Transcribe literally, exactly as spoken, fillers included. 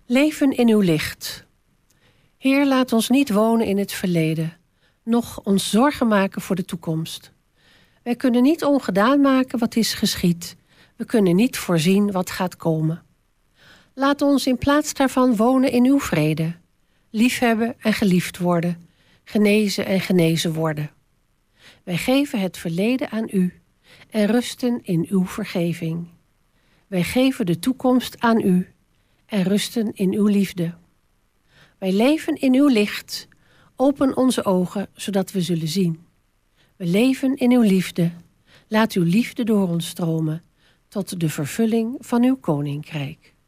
Leven in uw licht. Heer, laat ons niet wonen in het verleden, noch ons zorgen maken voor de toekomst. Wij kunnen niet ongedaan maken wat is geschied. We kunnen niet voorzien wat gaat komen. Laat ons in plaats daarvan wonen in uw vrede. Liefhebben en geliefd worden. Genezen en genezen worden. Wij geven het verleden aan u en rusten in uw vergeving. Wij geven de toekomst aan u en rusten in uw liefde. Wij leven in uw licht. Open onze ogen, zodat we zullen zien. We leven in uw liefde. Laat uw liefde door ons stromen tot de vervulling van uw koninkrijk.